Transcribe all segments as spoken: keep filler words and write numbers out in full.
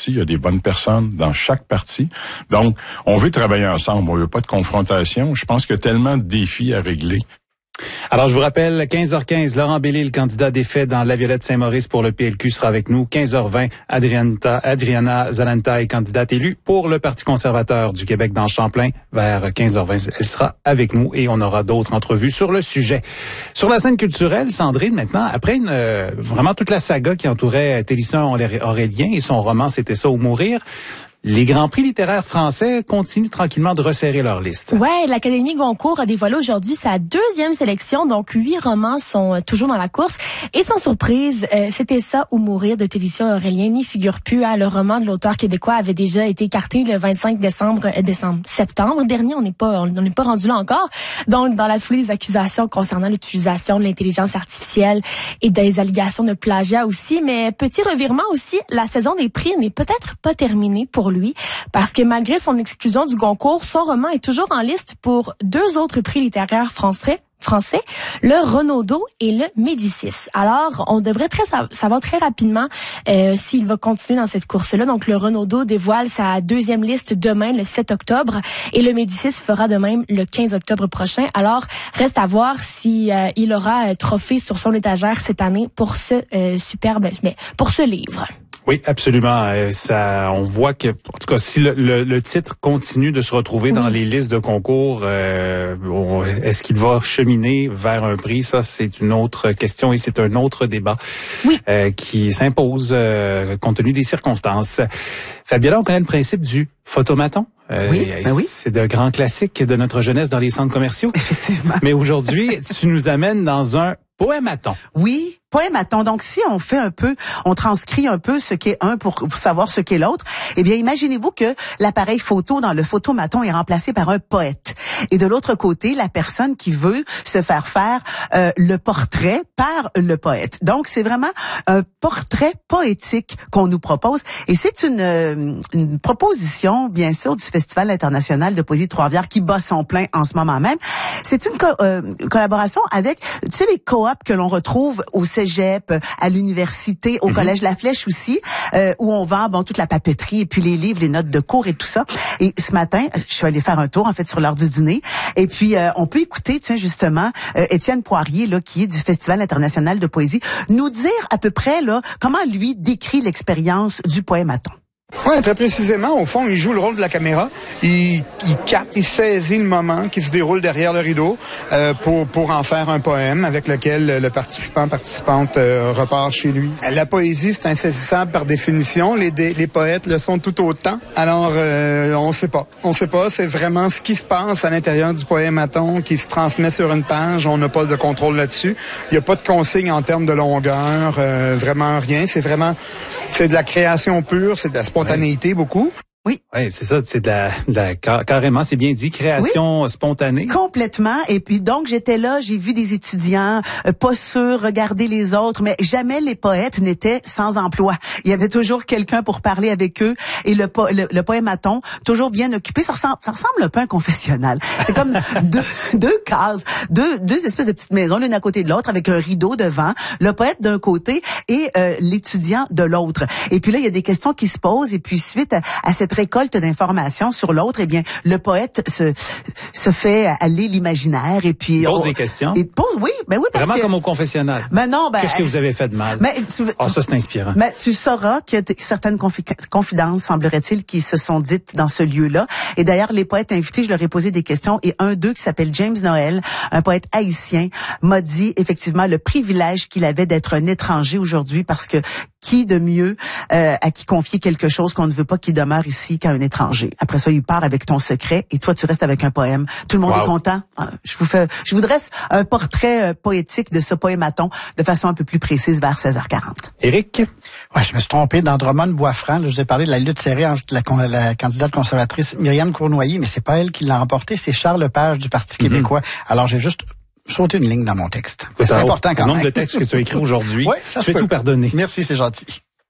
parti, il y a des bonnes personnes dans chaque parti. Donc, on veut travailler ensemble, on veut pas de confrontation. Je pense qu'il y a tellement de défis à régler. Alors, je vous rappelle, quinze heures quinze, Laurent Bellil, le candidat défait dans La Violette-Saint-Maurice pour le P L Q, sera avec nous. quinze heures vingt, Adriana, Adriana Zalantaï, candidate élue pour le Parti conservateur du Québec dans Champlain. Vers quinze heures vingt, elle sera avec nous et on aura d'autres entrevues sur le sujet. Sur la scène culturelle, Sandrine, maintenant, après une, euh, vraiment toute la saga qui entourait Télisson Aurélien et son roman « C'était ça ou mourir », les grands prix littéraires français continuent tranquillement de resserrer leur liste. Ouais, l'Académie Goncourt a dévoilé aujourd'hui sa deuxième sélection, donc huit romans sont toujours dans la course. Et sans surprise, euh, C'était ça ou mourir de Télisson Aurélien n'y figure plus. Hein. Le roman de l'auteur québécois avait déjà été écarté le vingt-cinq décembre, euh, décembre, septembre dernier. On n'est pas, on n'est pas rendu là encore. Donc, dans la foulée des accusations concernant l'utilisation de l'intelligence artificielle et des allégations de plagiat aussi. Mais petit revirement aussi, la saison des prix n'est peut-être pas terminée pour lui. Lui, parce que malgré son exclusion du Goncourt, son roman est toujours en liste pour deux autres prix littéraires français, français, le Renaudot et le Médicis. Alors, on devrait très savoir très rapidement euh, s'il va continuer dans cette course-là. Donc, le Renaudot dévoile sa deuxième liste demain, le sept octobre, et le Médicis fera de même le quinze octobre prochain. Alors, reste à voir si euh, il aura euh, trophée sur son étagère cette année pour ce euh, superbe, mais pour ce livre. Oui, absolument. Euh, ça, on voit que, en tout cas, si le, le, le titre continue de se retrouver oui. dans les listes de concours, euh, on, est-ce qu'il va cheminer vers un prix? Ça, c'est une autre question et c'est un autre débat oui. euh, qui s'impose euh, compte tenu des circonstances. Fabiola, on connaît le principe du photomaton. Euh, oui, ben oui. C'est de grands classiques de notre jeunesse dans les centres commerciaux. Effectivement. Mais aujourd'hui, tu nous amènes dans un poématon. Oui, poématon. Donc, si on fait un peu, on transcrit un peu ce qu'est un pour, pour savoir ce qu'est l'autre, eh bien, imaginez-vous que l'appareil photo dans le photomaton est remplacé par un poète. Et de l'autre côté, la personne qui veut se faire faire euh, le portrait par le poète. Donc, c'est vraiment un portrait poétique qu'on nous propose. Et c'est une, euh, une proposition, bien sûr, du Festival international de poésie de Trois-Rivières qui bat son plein en ce moment même. C'est une co- euh, collaboration avec, tu sais, les coops que l'on retrouve au cégep, à l'université, au mm-hmm. collège La Flèche aussi, euh, où on vend bon toute la papeterie et puis les livres, les notes de cours et tout ça. Et ce matin, je suis allée faire un tour en fait sur l'heure du dîner. Et puis euh, on peut écouter, tiens justement, euh, Étienne Poirier là, qui est du Festival international de poésie, nous dire à peu près là comment lui décrit l'expérience du poématon. Oui, très précisément. Au fond, il joue le rôle de la caméra. Il, il capte, il saisit le moment qui se déroule derrière le rideau euh, pour pour en faire un poème avec lequel le participant, participante euh, repart chez lui. La poésie, c'est insaisissable par définition. Les, les poètes le sont tout autant. Alors, euh, on sait pas. On sait pas. C'est vraiment ce qui se passe à l'intérieur du poématon qui se transmet sur une page. On n'a pas de contrôle là-dessus. Il n'y a pas de consigne en termes de longueur. Euh, vraiment rien. C'est vraiment... C'est de la création pure. C'est de la spontanéité, beaucoup. Oui. Oui, c'est ça, c'est de la, de la carrément, c'est bien dit, création oui, spontanée. Complètement. Et puis donc j'étais là, j'ai vu des étudiants euh, pas sûrs, regarder les autres, mais jamais les poètes n'étaient sans emploi. Il y avait toujours quelqu'un pour parler avec eux. Et le, po- le, le poématon, toujours bien occupé, ça ressemble, ça ressemble un peu à un confessionnal. C'est comme deux, deux cases, deux, deux espèces de petites maisons, l'une à côté de l'autre, avec un rideau devant, le poète d'un côté et euh, l'étudiant de l'autre. Et puis là, il y a des questions qui se posent. Et puis suite à, à cette récolte d'informations sur l'autre, eh bien, le poète se se fait aller l'imaginaire et puis pose on, des questions. Et pose, oui, ben oui, parce vraiment que, comme au confessionnal. Ben non, ben qu'est-ce que vous avez fait de mal? Mais tu, oh, ça c'est inspirant. Mais tu sauras qu'il y a certaines confi- confidences, semblerait-il, qui se sont dites dans ce lieu-là. Et d'ailleurs, les poètes invités, je leur ai posé des questions et un d'eux qui s'appelle James Noël, un poète haïtien, m'a dit effectivement le privilège qu'il avait d'être un étranger aujourd'hui parce que qui de mieux euh, à qui confier quelque chose qu'on ne veut pas qu'il demeure ici qu'à un étranger. Après ça, il part avec ton secret et toi, tu restes avec un poème. Tout le monde wow. est content. Je vous fais, je vous dresse un portrait euh, poétique de ce poématon de façon un peu plus précise vers seize heures quarante. Éric? Ouais, je me suis trompé. Dans Drummond-Boisfranc, là, je vous ai parlé de la lutte serrée entre la, la candidate conservatrice Myriam Cournoyer, mais c'est pas elle qui l'a remporté, c'est Charles Lepage du Parti mm-hmm. québécois. Alors, j'ai juste sauté une ligne dans mon texte. C'est ça, important quand le même. nombre de textes que tu as écrits aujourd'hui, ouais, ça tu fais tout pardonner. Merci, c'est gentil.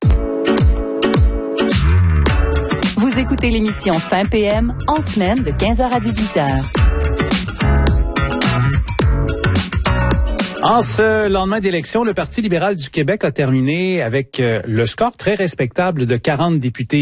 Vous écoutez l'émission Fin P M en semaine de quinze heures à dix-huit heures. En ce lendemain d'élection, le Parti libéral du Québec a terminé avec le score très respectable de quarante députés